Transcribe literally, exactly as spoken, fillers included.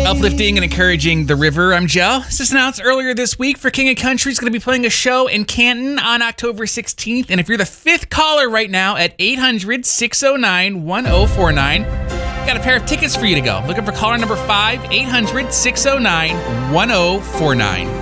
Uplifting and encouraging the river. I'm Joe. This was announced earlier this week for King of Country is going to be playing a show in Canton on October sixteenth. And if you're the fifth caller right now at eight hundred, six oh nine, one oh four nine, got a pair of tickets for you to go. Looking for caller number five, eight hundred, six oh nine, one oh four nine.